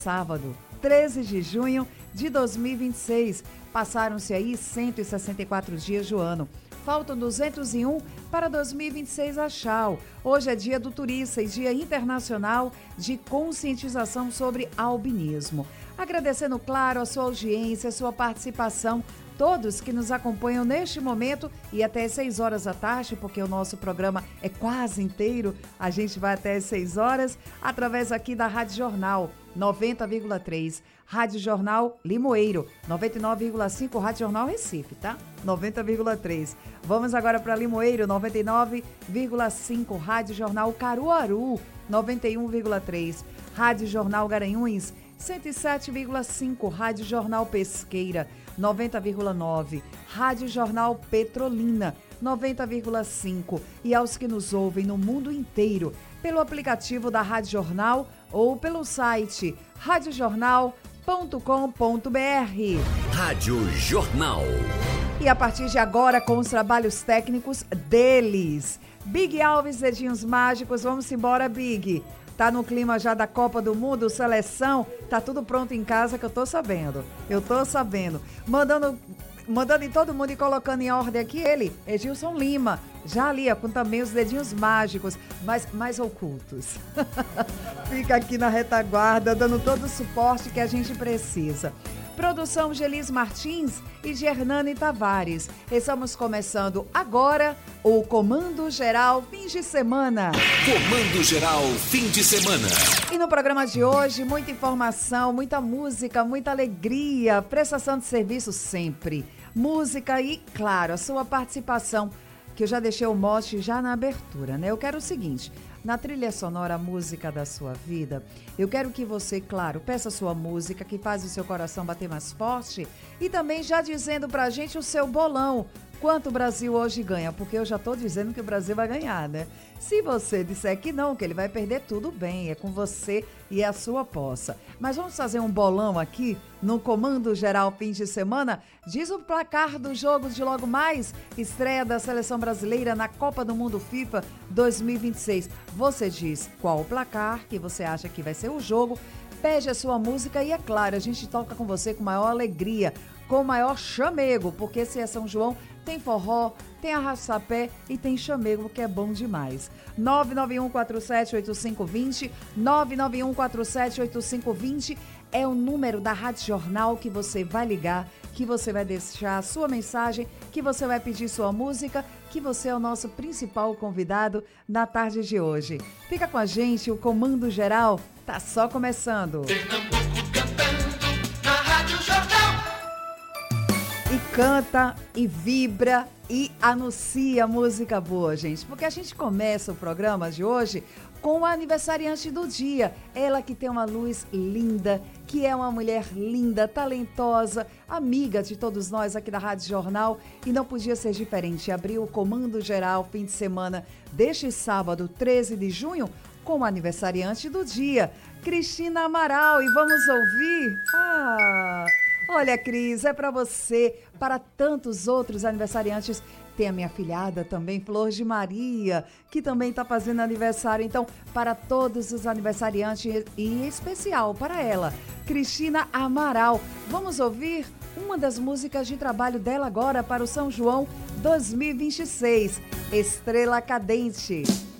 Sábado, 13 de junho de 2026. Passaram-se aí 164 dias do ano. Faltam 201 para 2026 a tchau. Hoje é dia do turista e dia internacional de conscientização sobre albinismo. Agradecendo, claro, a sua audiência, a sua participação, todos que nos acompanham neste momento e até 6 horas da tarde, porque o nosso programa é quase inteiro, a gente vai até 6 horas, através aqui da Rádio Jornal 90,3, Rádio Jornal Limoeiro, 99,5, Rádio Jornal Recife, tá? 90,3. Vamos agora para Limoeiro, 99,5, Rádio Jornal Caruaru, 91,3, Rádio Jornal Garanhuns, 107,5, Rádio Jornal Pesqueira, 90,9, Rádio Jornal Petrolina, 90,5. E aos que nos ouvem no mundo inteiro, pelo aplicativo da Rádio Jornal ou pelo site radiojornal.com.br. Rádio Jornal. E a partir de agora, com os trabalhos técnicos deles, Big Alves, Dedinhos Mágicos, vamos embora, Big. Tá no clima já da Copa do Mundo, seleção, tá tudo pronto em casa que eu tô sabendo. Mandando em todo mundo e colocando em ordem aqui ele, Edilson Lima, já ali, com também os dedinhos mágicos, mas mais ocultos. Fica aqui na retaguarda, dando todo o suporte que a gente precisa. Produção de Elis Martins e de Hernani Tavares. Estamos começando agora o Comando Geral Fim de Semana. Comando Geral Fim de Semana. E no programa de hoje, muita informação, muita música, muita alegria, prestação de serviço sempre. Música e, claro, a sua participação, que eu já deixei o mote já na abertura, né? Eu quero o seguinte... Na trilha sonora, a música da sua vida, eu quero que você, claro, peça a sua música que faz o seu coração bater mais forte e também já dizendo pra gente o seu bolão, quanto o Brasil hoje ganha, porque eu já tô dizendo que o Brasil vai ganhar, né? Se você disser que não, que ele vai perder, tudo bem, é com você e é a sua posse. Mas vamos fazer um bolão aqui no Comando Geral Fim de Semana. Diz o placar do jogo de logo mais, estreia da Seleção Brasileira na Copa do Mundo FIFA 2026. Você diz qual o placar que você acha que vai ser o jogo, pede a sua música e, é claro, a gente toca com você com maior alegria, com maior chamego, porque se é São João, tem forró, tem arrastapé e tem chamego, que é bom demais. 991478520, 991478520 é o número da Rádio Jornal que você vai ligar, que você vai deixar a sua mensagem, que você vai pedir sua música, que você é o nosso principal convidado na tarde de hoje. Fica com a gente, o Comando Geral tá só começando. Pernambuco cantando na Rádio Jornal. E canta, e vibra, e anuncia música boa, gente. Porque a gente começa o programa de hoje com a aniversariante do dia. Ela que tem uma luz linda, que é uma mulher linda, talentosa, amiga de todos nós aqui da Rádio Jornal. E não podia ser diferente. Abriu o Comando Geral Fim de Semana deste sábado, 13 de junho, com o aniversariante do dia, Cristina Amaral. E vamos ouvir... Olha, Cris, é para você, para tantos outros aniversariantes. Tem a minha afilhada também, Flor de Maria, que também está fazendo aniversário. Então, para todos os aniversariantes e em especial para ela, Cristina Amaral. Vamos ouvir uma das músicas de trabalho dela agora para o São João 2026, Estrela Cadente.